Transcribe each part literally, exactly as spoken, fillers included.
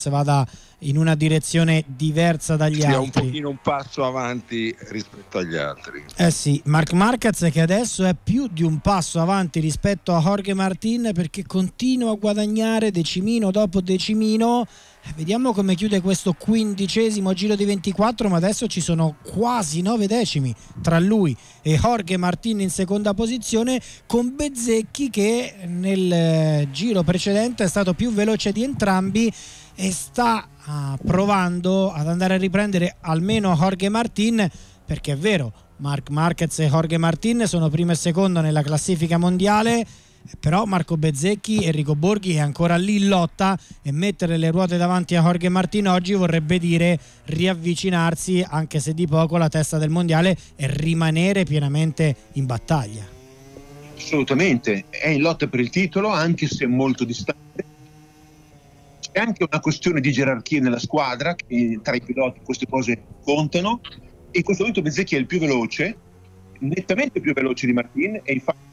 vada in una direzione diversa dagli sia altri. un pochino un passo avanti rispetto agli altri. Eh sì, Marc Marquez che adesso è più di un passo avanti rispetto a Jorge Martin, perché continua a guadagnare decimino dopo decimino. Vediamo come chiude questo quindicesimo giro di ventiquattro, ma adesso ci sono quasi nove decimi tra lui e Jorge Martin in seconda posizione, con Bezzecchi che nel giro precedente è stato più veloce di entrambi e sta uh, provando ad andare a riprendere almeno Jorge Martin, perché è vero, Marc Marquez e Jorge Martin sono primo e secondo nella classifica mondiale, però Marco Bezzecchi, Enrico Borghi è ancora lì in lotta, e mettere le ruote davanti a Jorge Martin oggi vorrebbe dire riavvicinarsi, anche se di poco, alla testa del mondiale e rimanere pienamente in battaglia. Assolutamente, è in lotta per il titolo, anche se molto distante. C'è anche una questione di gerarchia nella squadra, che tra i piloti queste cose contano, e in questo momento Bezzecchi è il più veloce, nettamente più veloce di Martin, e infatti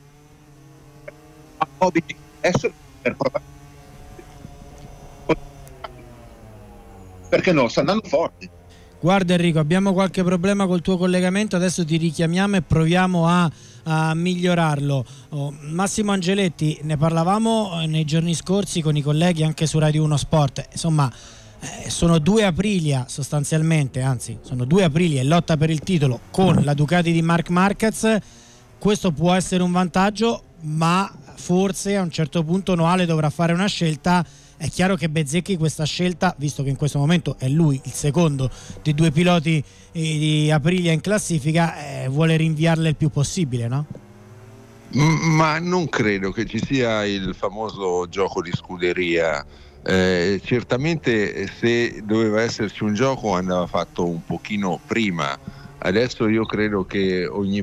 adesso per provare, perché no, sta andando forte. Guarda Enrico, abbiamo qualche problema col tuo collegamento, adesso ti richiamiamo e proviamo a, a migliorarlo. Oh, Massimo Angeletti, ne parlavamo nei giorni scorsi con i colleghi anche su Radio uno Sport, insomma eh, sono due Aprilia sostanzialmente, anzi sono due Aprilia in lotta per il titolo con la Ducati di Marc Marquez. Questo può essere un vantaggio, ma forse a un certo punto Noale dovrà fare una scelta. È chiaro che Bezzecchi questa scelta, visto che in questo momento è lui il secondo dei due piloti di Aprilia in classifica, eh, vuole rinviarle il più possibile, no? Ma non credo che ci sia il famoso gioco di scuderia. Eh, certamente se doveva esserci un gioco andava fatto un pochino prima. Adesso io credo che ogni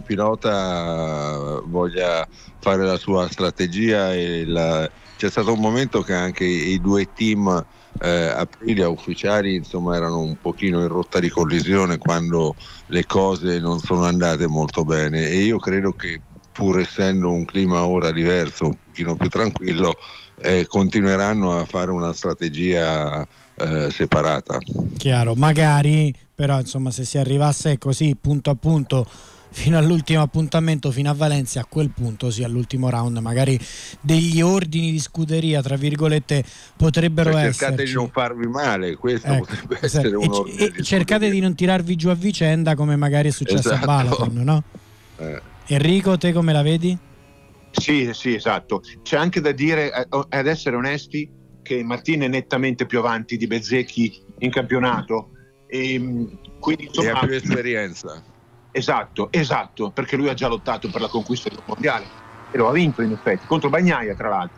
pilota voglia fare la sua strategia e la... c'è stato un momento che anche i due team eh, Aprilia ufficiali insomma erano un pochino in rotta di collisione quando le cose non sono andate molto bene, e io credo che pur essendo un clima ora diverso, un pochino più tranquillo, eh, continueranno a fare una strategia eh, separata. Chiaro, magari, però insomma se si arrivasse così punto a punto fino all'ultimo appuntamento, fino a Valencia, a quel punto sì, all'ultimo round magari degli ordini di scuderia tra virgolette potrebbero cioè, esserci. cercate di non farvi male, questo ecco, potrebbe essere e, un ordine e di cercate scuderia. di non tirarvi giù a vicenda come magari è successo esatto. a Balaton, no? Eh. Enrico, te come la vedi? Sì, sì, esatto. C'è anche da dire, ad essere onesti, che Martin è nettamente più avanti di Bezzecchi in campionato, e quindi insomma, e ha più esperienza. Esatto, esatto, perché lui ha già lottato per la conquista del mondiale e lo ha vinto in effetti, contro Bagnaia tra l'altro.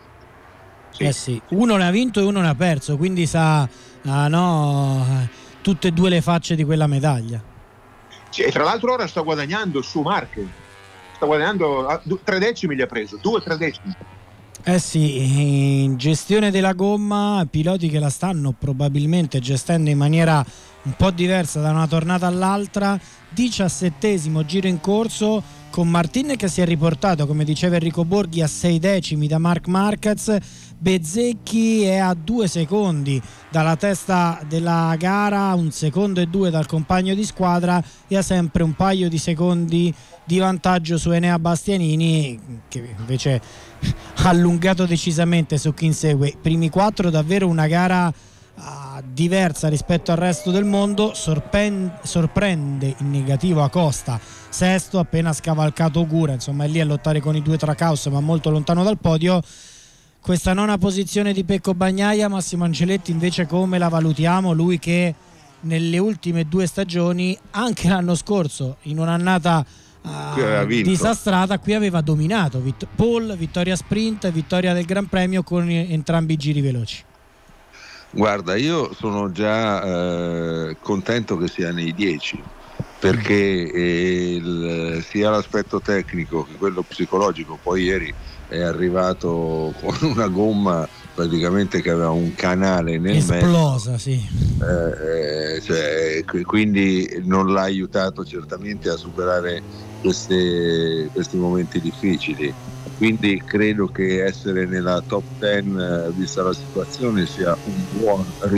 Sì. Eh sì, uno ne ha vinto e uno ne ha perso, quindi sa ah no, tutte e due le facce di quella medaglia. Sì, e tra l'altro ora sta guadagnando su Marquez, sta guadagnando tre decimi, gli ha preso, due tre decimi. Eh sì, in gestione della gomma, piloti che la stanno probabilmente gestendo in maniera un po' diversa da una tornata all'altra. Diciassettesimo giro in corso, con Martin che si è riportato, come diceva Enrico Borghi, a sei decimi da Marc Marquez. Bezzecchi è a due secondi dalla testa della gara, un secondo e due dal compagno di squadra, e ha sempre un paio di secondi di vantaggio su Enea Bastianini, che invece ha allungato decisamente su chi insegue. Primi quattro, davvero una gara uh, diversa rispetto al resto del mondo. Sorprende, sorprende in negativo Acosta, sesto, appena scavalcato Ogura, insomma è lì a lottare con i due Tracaus ma molto lontano dal podio. Questa nona posizione di Pecco Bagnaia, Massimo Angeletti, invece come la valutiamo? Lui che nelle ultime due stagioni, anche l'anno scorso in un'annata uh, disastrata, qui aveva dominato Vitt- Paul, vittoria sprint, vittoria del Gran Premio con entrambi i giri veloci. Guarda, io sono già eh, contento che sia nei dieci, perché eh, il, sia l'aspetto tecnico che quello psicologico. Poi ieri è arrivato con una gomma praticamente che aveva un canale nel esplosa, mezzo. Sì. Eh, eh, cioè, quindi non l'ha aiutato certamente a superare queste, questi momenti difficili. Quindi credo che essere nella top dieci, eh, vista la situazione, sia un buon